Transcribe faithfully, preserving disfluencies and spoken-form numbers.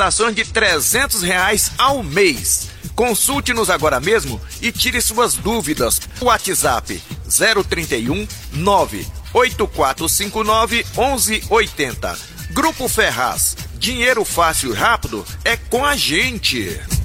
prestações de trezentos reais ao mês. Consulte-nos agora mesmo e tire suas dúvidas. WhatsApp zero trinta e um, nove oito quatro cinco nove, onze oitenta. Grupo Ferraz, dinheiro fácil e rápido é com a gente.